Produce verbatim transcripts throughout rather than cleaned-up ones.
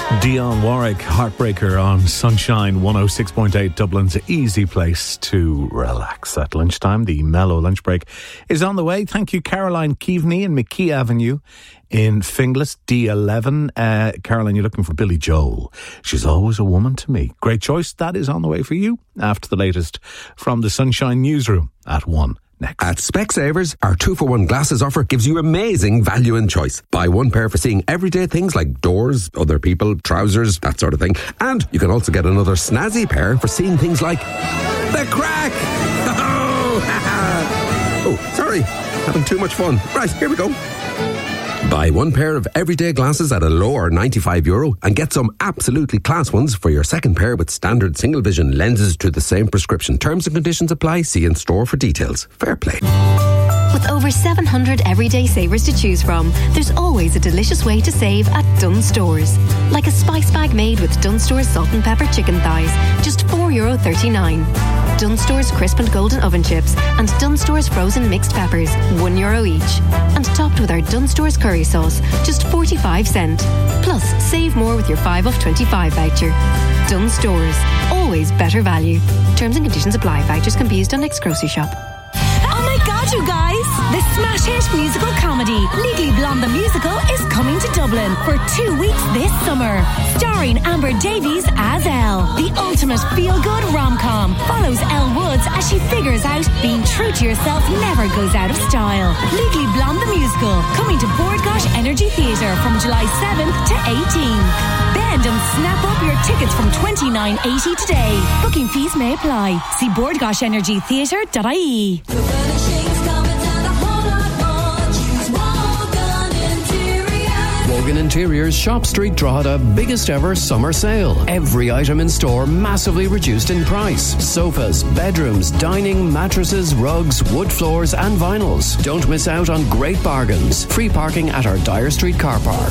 Dionne Warwick, Heartbreaker on Sunshine one oh six point eight, Dublin's easy place to relax at lunchtime. The mellow lunch break is on the way. Thank you, Caroline Keaveney in McKee Avenue in Finglas, D eleven. Uh, Caroline, you're looking for Billy Joel. She's always a woman to me. Great choice. That is on the way for you after the latest from the Sunshine Newsroom at one. Next. At Specsavers, our two for one glasses offer gives you amazing value and choice. Buy one pair for seeing everyday things like doors, other people, trousers, that sort of thing. And you can also get another snazzy pair for seeing things like the crack. Oh, sorry. Having too much fun. Right, here we go. Buy one pair of everyday glasses at a lower ninety-five euro and get some absolutely class ones for your second pair with standard single vision lenses to the same prescription. Terms and conditions apply. See in store for details. Fair play. With over seven hundred everyday savers to choose from, there's always a delicious way to save at Dunnes Stores. Like a spice bag made with Dunnes Stores salt and pepper chicken thighs, just four euro thirty-nine. Dunnes Stores crisp and golden oven chips and Dunnes Stores frozen mixed peppers, one euro each. And topped with our Dunnes Stores curry sauce, just forty-five cent. Plus, save more with your five off twenty-five voucher. Dunnes Stores, always better value. Terms and conditions apply. Vouchers can be used on next grocery shop. Oh my god, you guys! The smash hit musical comedy Legally Blonde the Musical is coming to Dublin for two weeks this summer. Starring Amber Davies as Elle. The ultimate feel-good rom-com follows Elle Woods as she figures out being true to yourself never goes out of style. Legally Blonde the Musical, coming to Bord Gáis Energy Theatre from July seventh to eighteenth. Bend and snap up your tickets from twenty-nine eighty today. Booking fees may apply. See bord gáis energy theatre dot I E. Wogan Interiors Shop Street Drogheda biggest ever summer sale. Every item in store massively reduced in price. Sofas, bedrooms, dining, mattresses, rugs, wood floors and vinyls. Don't miss out on great bargains. Free parking at our Dyer Street car park.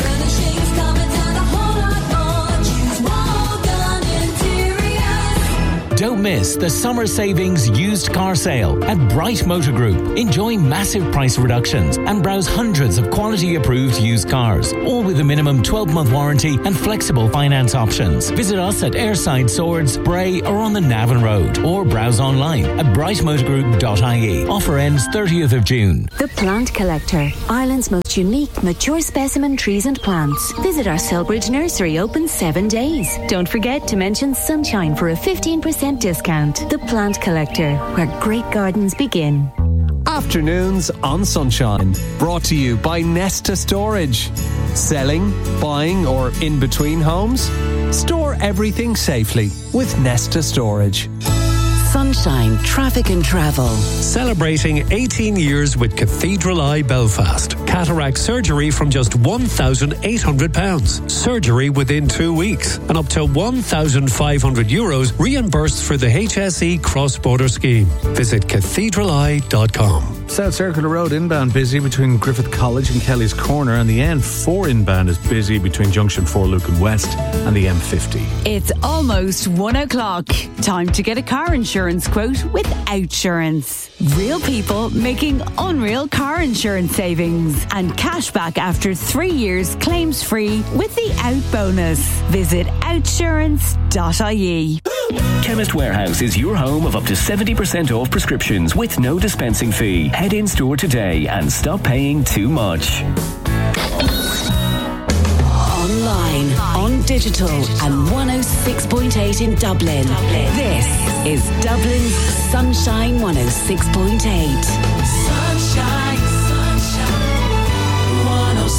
Don't miss the summer savings used car sale at Bright Motor Group. Enjoy massive price reductions and browse hundreds of quality approved used cars, all with a minimum twelve month warranty and flexible finance options. Visit us at Airside Swords, Bray or on the Navan Road, or browse online at bright motor group dot I E. Offer ends thirtieth of June. The Plant Collector, Ireland's most unique mature specimen trees and plants. Visit our Selbridge nursery, open seven days. Don't forget to mention Sunshine for a fifteen percent discount. The Plant Collector, where great gardens begin. Afternoons on Sunshine, brought to you by Nesta Storage. Selling, buying or in between homes? Store everything safely with Nesta Storage. Sunshine Traffic and Travel. Celebrating eighteen years with Cathedral Eye Belfast. Cataract surgery from just one thousand eight hundred pounds. Surgery within two weeks. And up to one thousand five hundred euros reimbursed for the H S E cross-border scheme. Visit cathedral eye dot com. South Circular Road inbound busy between Griffith College and Kelly's Corner, and the N four inbound is busy between Junction four Lucan West and the M fifty. It's almost one o'clock. Time to get a car insurance quote with Outsurance. Real people making unreal car insurance savings and cash back after three years claims free with the Out bonus. Visit outsurance dot I E. Chemist Warehouse is your home of up to seventy percent off prescriptions with no dispensing fee. Head in store today and stop paying too much. Online, on digital and one oh six point eight in Dublin. This is Dublin's Sunshine one oh six point eight. Sunshine, sunshine, one oh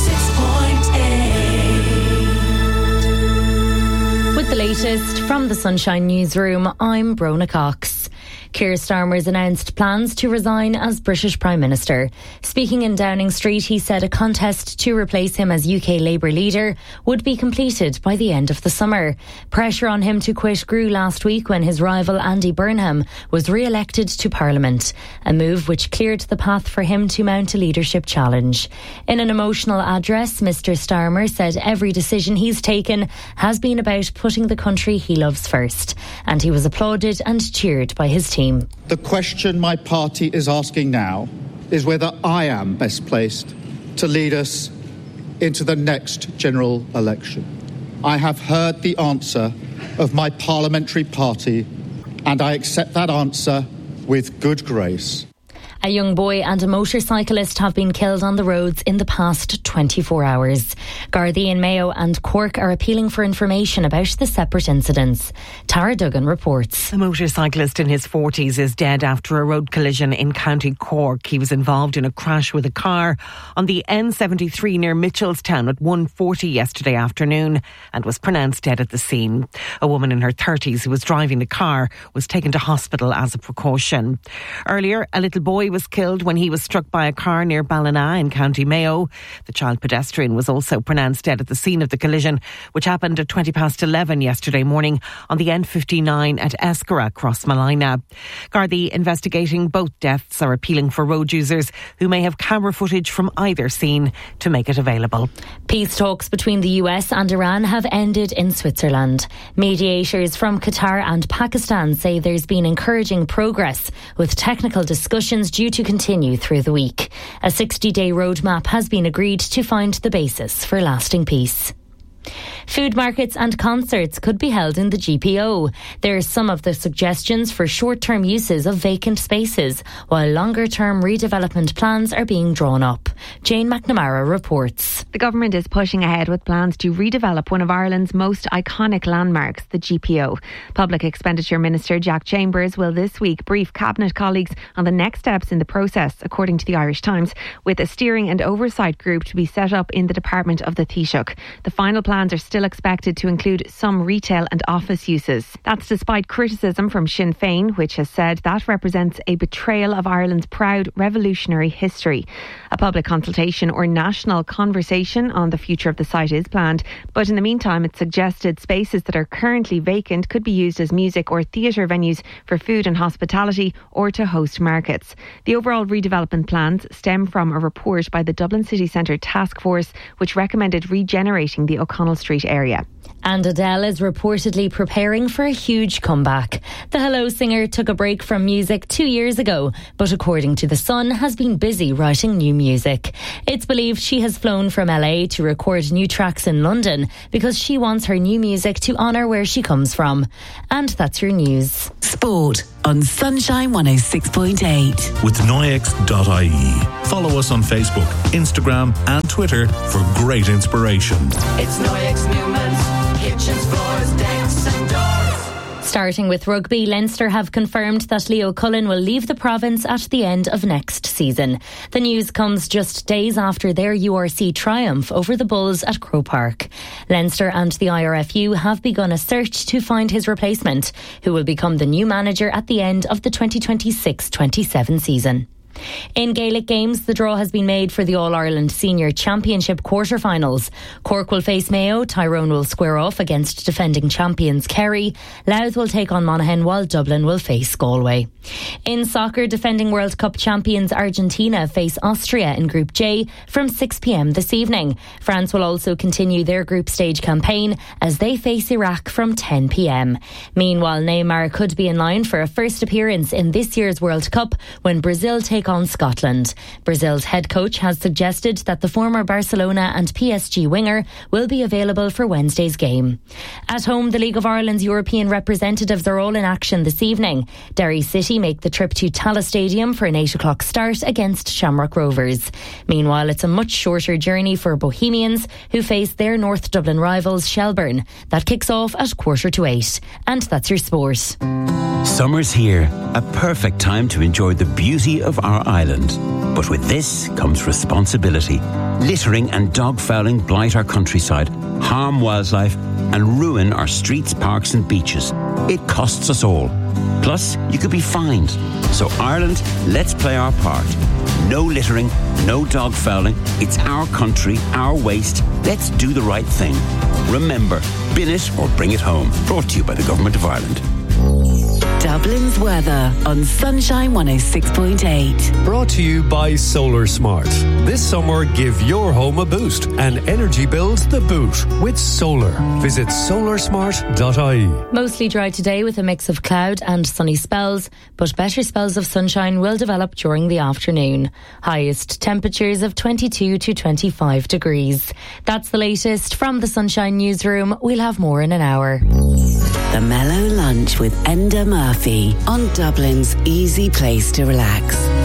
six point eight. With the latest from the Sunshine Newsroom, I'm Brona Cox. Keir Starmer's announced plans to resign as British Prime Minister. Speaking in Downing Street, he said a contest to replace him as U K Labour leader would be completed by the end of the summer. Pressure on him to quit grew last week when his rival Andy Burnham was re-elected to Parliament, a move which cleared the path for him to mount a leadership challenge. In an emotional address, Mr Starmer said every decision he's taken has been about putting the country he loves first, and he was applauded and cheered by his team. The question my party is asking now is whether I am best placed to lead us into the next general election. I have heard the answer of my parliamentary party, and I accept that answer with good grace. A young boy and a motorcyclist have been killed on the roads in the past twenty-four hours. Gardaí in Mayo and Cork are appealing for information about the separate incidents. Tara Duggan reports. A motorcyclist in his forties is dead after a road collision in County Cork. He was involved in a crash with a car on the N seventy-three near Mitchelstown at one forty yesterday afternoon and was pronounced dead at the scene. A woman in her thirties who was driving the car was taken to hospital as a precaution. Earlier, a little boy was killed when he was struck by a car near Ballina in County Mayo. The child pedestrian was also pronounced dead at the scene of the collision, which happened at twenty past eleven yesterday morning on the N fifty-nine at Escara, Crossmalina. Gardaí investigating both deaths are appealing for road users who may have camera footage from either scene to make it available. Peace talks between the U S and Iran have ended in Switzerland. Mediators from Qatar and Pakistan say there's been encouraging progress, with technical discussions due to continue through the week. A sixty-day roadmap has been agreed to find the basis for lasting peace. Food markets and concerts could be held in the G P O. There are some of the suggestions for short-term uses of vacant spaces, while longer-term redevelopment plans are being drawn up. Jane McNamara reports. The government is pushing ahead with plans to redevelop one of Ireland's most iconic landmarks, the G P O. Public Expenditure Minister Jack Chambers will this week brief Cabinet colleagues on the next steps in the process, according to the Irish Times, with a steering and oversight group to be set up in the Department of the Taoiseach. The final plans are still expected to include some retail and office uses. That's despite criticism from Sinn Féin, which has said that represents a betrayal of Ireland's proud revolutionary history. A public consultation or national conversation on the future of the site is planned, but in the meantime it suggested spaces that are currently vacant could be used as music or theatre venues for food and hospitality or to host markets. The overall redevelopment plans stem from a report by the Dublin City Centre Task Force, which recommended regenerating the O'Connell Street area. And Adele is reportedly preparing for a huge comeback. The Hello singer took a break from music two years ago, but according to The Sun, has been busy writing new music. It's believed she has flown from L A to record new tracks in London because she wants her new music to honour where she comes from. And that's your news. Sport on Sunshine one oh six point eight. With Noyex dot I E. Follow us on Facebook, Instagram and Twitter for great inspiration. It's Noyex Newman's kitchens, floors, decks and doors. Starting with rugby, Leinster have confirmed that Leo Cullen will leave the province at the end of next season. The news comes just days after their U R C triumph over the Bulls at Croke Park. Leinster and the I R F U have begun a search to find his replacement, who will become the new manager at the end of the twenty twenty-six twenty-seven season. In Gaelic games, the draw has been made for the All-Ireland Senior Championship quarter-finals. Cork will face Mayo, Tyrone will square off against defending champions Kerry, Louth will take on Monaghan, while Dublin will face Galway. In soccer, defending World Cup champions Argentina face Austria in Group J from six p.m. this evening. France will also continue their group stage campaign as they face Iraq from ten p.m. Meanwhile, Neymar could be in line for a first appearance in this year's World Cup when Brazil take on Scotland. Brazil's head coach has suggested that the former Barcelona and P S G winger will be available for Wednesday's game. At home, the League of Ireland's European representatives are all in action this evening. Derry City make the trip to Tallaght Stadium for an eight o'clock start against Shamrock Rovers. Meanwhile, it's a much shorter journey for Bohemians, who face their North Dublin rivals Shelbourne. That kicks off at quarter to eight. And that's your sport. Summer's here, a perfect time to enjoy the beauty of our island. But with this comes responsibility. Littering and dog fouling blight our countryside, harm wildlife and ruin our streets, parks and beaches. It costs us all. Plus, you could be fined. So Ireland, let's play our part. No littering, no dog fouling. It's our country, our waste. Let's do the right thing. Remember, bin it or bring it home. Brought to you by the Government of Ireland. Dublin's weather on Sunshine one oh six point eight. Brought to you by Solar Smart. This summer, give your home a boost and energy bills the boot with solar. Visit solar smart dot I E. Mostly dry today with a mix of cloud and sunny spells, but better spells of sunshine will develop during the afternoon. Highest temperatures of twenty-two to twenty-five degrees. That's the latest from the Sunshine Newsroom. We'll have more in an hour. The Mellow Lunch with Enda Murphy on Dublin's easy place to relax.